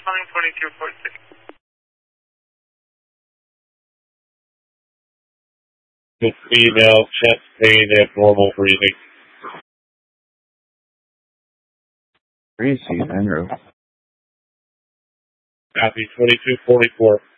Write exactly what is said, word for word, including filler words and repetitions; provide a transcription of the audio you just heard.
calling twenty-two forty-six. The female, chest pain, abnormal breathing. Crazy, Andrew. Copy twenty-two forty-four.